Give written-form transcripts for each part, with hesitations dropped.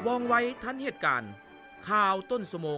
ว่องไวทันเหตุการณ์ข่าวต้นชั่วโมง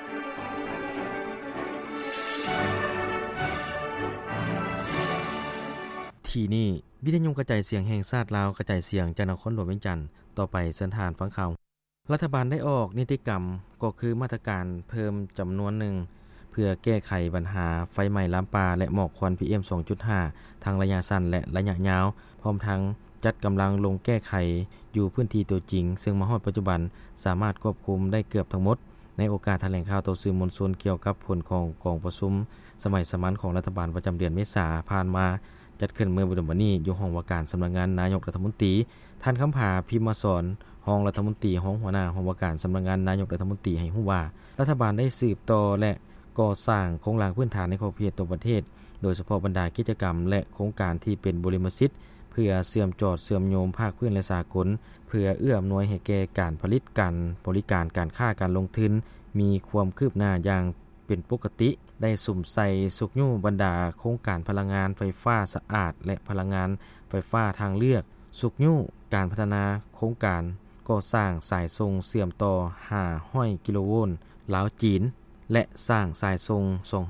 ที่นี่วิทยุกระจายเสียงแห่งชาติลาวกระจายเสียงจากนครหลวงเวียงจันทน์ต่อไปเส้นทางฟังข่าวรัฐบาลได้ออกนิติกรรมก็คือมาตรการเพิ่มจำนวนหนึ่งเพื่อแก้ไขปัญหาไฟไหม้ลามปาและหมอกควัน PM 2.5 ทางระยะสั้นและระยะยาวพร้อมทั้งจัดกำลังลงแก้ไขอยู่พื้นที่ตัวจริงซึ่งมาฮอดปัจจุบันสามารถควบคุมได้เกือบทั้งหมดในโอกาสแถลงข่าวต่อสื่อมวลชนเกี่ยวกับผลของกองประชุมสมัยสามัญของรัฐบาลประจำเดือนเมษายนผ่านมาจัดขึ้นเมื่อวันนี้อยู่ห้องว่าการสำนักงานนายกรัฐมนตรีท่านคำภาพิมพ์มาสอนห้องรัฐมนตรีห้องหัวหน้าห้องว่าการสำนักงานนายกรัฐมนตรีให้ฮู้ว่ารัฐบาลได้สืบต่อและก่อสร้างโครงหลังพื้นฐานในขอบเขตตัวประเทศโดยเฉพาะบรรดากิจกรรมและโครงการที่เป็นบริมสิทธิ์เพื่อเชื่อมจอดเชื่อมโยงภาคพื้นและสากลเพื่อเอื้ออำนวยให้แก่การผลิตการบริการการค้าการลงทุนมีความคืบหน้าอย่างเป็นปกติได้สุ่มใส่สุกยู่บรรดาโครงการพลังงานไฟฟ้าสะอาดและพลังงานไฟฟ้าทางเลือกสุกยู่การพัฒนาโครงการก่อสร้างสายส่งเชื่อมต่อ500กิโลโวลต์ลาวจีนและสร้างสายส่ง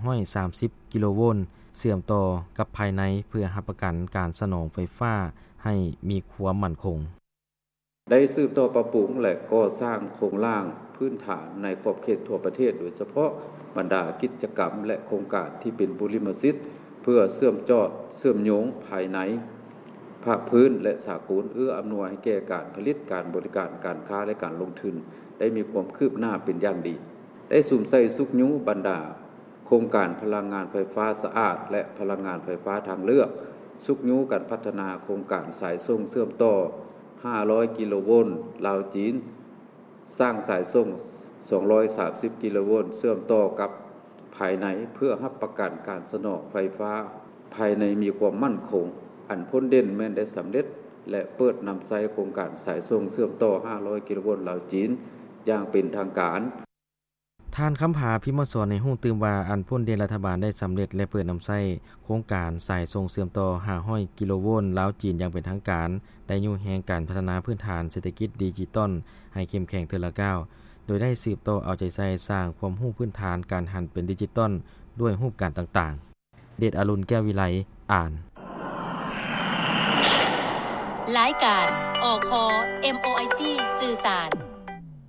230กิโลโวลต์เชื่อมต่อกับภายในเพื่อรับประกันการสนองไฟฟ้าให้มีความมั่นคงได้สืบต่อปรับปรุงและก่อสร้างโครงร่างพื้นฐานในขอบเขตทั่วประเทศโดยเฉพาะบรรดากิจกรรมและโครงการที่เป็นบริมสิทธิ์เพื่อเชื่อมจอดเชื่อมโยงภายในภาคพื้นและสากลเอื้ออำนวยให้แก่การผลิตการบริการการค้าและการลงทุนได้มีความคืบหน้าเป็นอย่างดีได้สุ่มใส่สุกยุบรรดาโครงการพลังงานไฟฟ้าสะอาดและพลังงานไฟฟ้าทางเลือกสุกยุการพัฒนาโครงการสายส่งเชื่อมต่อ500กิโลโวลต์ลาวจีนสร้างสายส่ง230กิโลโวลต์เชื่อมต่อกับภายในเพื่อรับประกันการสนองไฟฟ้าภายในมีความมั่นคงอันพ้นเด่นแม้นได้สำเร็จและเปิดนำใช้โครงการสายส่งเชื่อมต่อ500กิโลโวลต์ลาวจีนอย่างเป็นทางการท่านคำภาพิมพ์สอนในฮู้ตื่มว่าอันพ้นเด่นรัฐบาลได้สำเร็จและเปิดนำใช้โครงการสายส่งเชื่อมต่อ500กิโลโวลต์ลาวจีนอย่างเป็นทางการได้ยุ่งแฮงการพัฒนาพื้นฐานเศรษฐกิจดิจิทัลให้เข้มแข็งเทื่อละก้าวโดยได้สืบต่อเอาใจใส่สร้างความรู้พื้นฐานการหันเป็นดิจิทัลด้วยรูปการต่างๆเดชอรุณแก้ววิไลอ่านรายการอค MOIC สื่อสาร